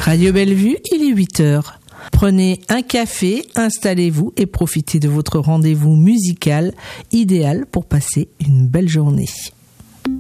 Radio Bellevue, il est 8h. Prenez un café, installez-vous et profitez de votre rendez-vous musical idéal pour passer une belle journée.